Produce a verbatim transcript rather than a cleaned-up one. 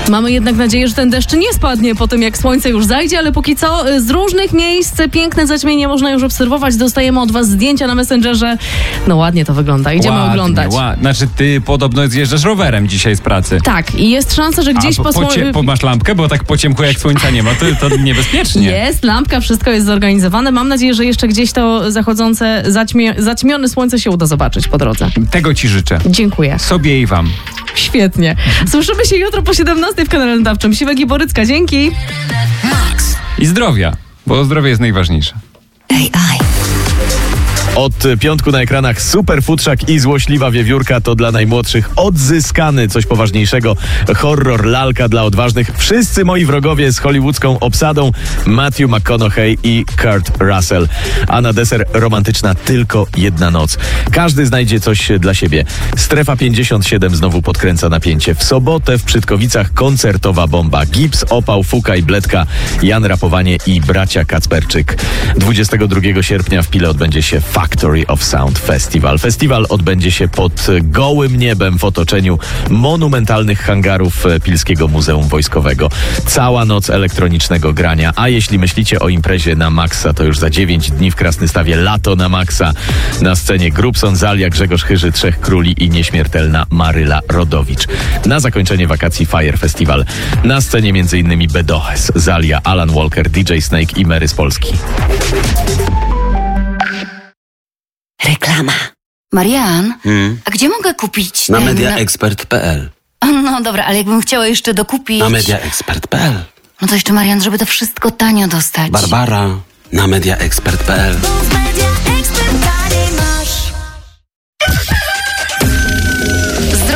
Mamy jednak nadzieję, że ten deszcz nie spadnie po tym, jak słońce już zajdzie, ale póki co z różnych miejsc piękne zaćmienie można już obserwować. Dostajemy od was zdjęcia na Messengerze. No ładnie to wygląda. Idziemy ładnie, oglądać. Ładnie. Znaczy ty podobno zjeżdżasz rowerem dzisiaj z pracy. Tak, i jest szansa, że gdzieś A, po, po, sło... cie, po masz lampkę, bo tak po ciemku jak słońca nie ma, to, to niebezpiecznie. Jest lampka, wszystko jest zorganizowane. Mam nadzieję, że jeszcze gdzieś to zachodzące, zaćmie... zaćmione słońce się uda zobaczyć po drodze. Tego ci życzę. Dziękuję. Sobie i wam. Świetnie. Słyszymy się jutro po siedemnastej w kanale nadawczym. Siwek i Borycka, dzięki. Max. I zdrowia, bo zdrowie jest najważniejsze. A I. Od piątku na ekranach Super Futrzak i Złośliwa Wiewiórka to dla najmłodszych odzyskany coś poważniejszego. Horror lalka dla odważnych. Wszyscy moi wrogowie z hollywoodzką obsadą Matthew McConaughey i Kurt Russell. A na deser romantyczna tylko jedna noc. Każdy znajdzie coś dla siebie. Strefa pięćdziesiąt siedem znowu podkręca napięcie. W sobotę w Przytkowicach koncertowa bomba. Gips, Opał, Fuka i Bledka, Jan Rapowanie i bracia Kacperczyk. dwudziestego drugiego sierpnia w Pile odbędzie się Factory of Sound Festival. Festiwal odbędzie się pod gołym niebem w otoczeniu monumentalnych hangarów Pilskiego Muzeum Wojskowego. Cała noc elektronicznego grania. A jeśli myślicie o imprezie na maksa, to już za dziewięć dni w Krasnystawie lato na maksa. Na scenie Grubson, Zalia, Grzegorz Chyży, Trzech Króli i nieśmiertelna Maryla Rodowicz. Na zakończenie wakacji Fire Festival. Na scenie m.in. Bedohes, Zalia, Alan Walker, D J Snake i Mary z Polski. Reklama. Marian, Hmm? a gdzie mogę kupić Na ten... mediaexpert kropka p l. No dobra, ale jakbym chciała jeszcze dokupić... Na mediaexpert kropka p l. No to jeszcze, Marian, żeby to wszystko tanio dostać. Barbara. Na mediaexpert kropka p l.